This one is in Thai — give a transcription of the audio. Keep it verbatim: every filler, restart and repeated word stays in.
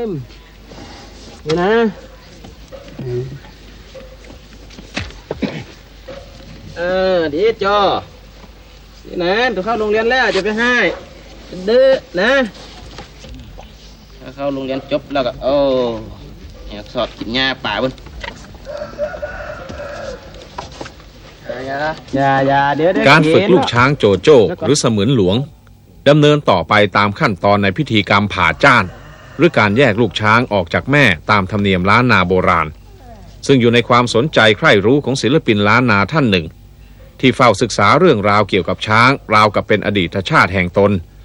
มนี่นะเออดีจอนี่นะตัวเข้าโรงเรียนแล้วจะไปให้เด้อนะถ้าเข้าโรงเรียนจบแล้วก็โอ้อยากสอดกินหญ้าป่าบุญการฝึกลูกช้างโจโจ้หรือเสมือนหลวงดำเนินต่อไปตามขั้นตอนในพิธีกรรมผ่าจ้านหรือการแยกลูกช้างออกจากแม่ตามธรรมเนียมล้านนาโบราณซึ่งอยู่ในความสนใจใคร่รู้ของศิลปินล้านนาท่านหนึ่งที่เฝ้าศึกษาเรื่องราวเกี่ยวกับช้างราวกับเป็นอดีตชาติแห่งตน